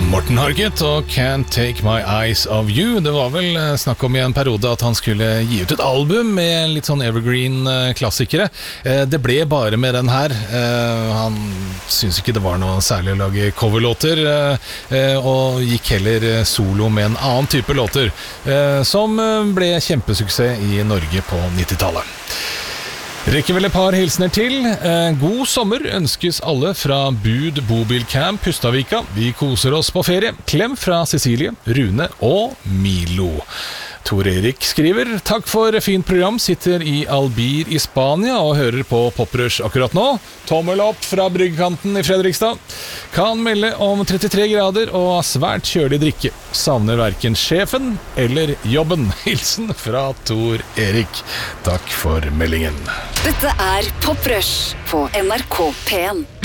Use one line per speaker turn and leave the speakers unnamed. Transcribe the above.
Morten Harket og Can't Take My Eyes Off You. Det var vel snakk om i en periode at han skulle gi ut et album med litt sånn evergreen klassikere. Det ble bare med den her. Han syntes ikke det var noe særlig å lage coverlåter, og gikk heller solo med en annen type låter, som ble kjempesuksess i Norge på 90-tallet. Rekker vel et par hilsener til. God sommer ønskes alle fra Bud Bobilcamp Pustavika. Vi koser oss på ferie. Klem fra Cecilie, Rune og Milo. Tor Erik skriver: takk for fint program, sitter i Albir i Spania og hører på Poprush akkurat nå. Tommel opp fra bryggekanten i Fredrikstad. Kan melde om 33 grader og svært kjølig drikke. Savner hverken sjefen eller jobben. Hilsen fra Tor Erik. Takk for meldingen.
Dette er Poprush på NRK P1.